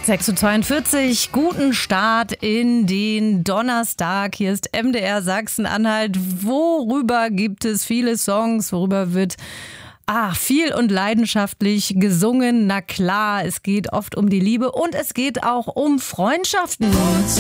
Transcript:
6:42 Uhr, guten Start in den Donnerstag. Hier ist MDR Sachsen-Anhalt. Worüber gibt es viele Songs? Worüber wird viel und leidenschaftlich gesungen? Na klar, es geht oft um die Liebe und es geht auch um Freundschaften.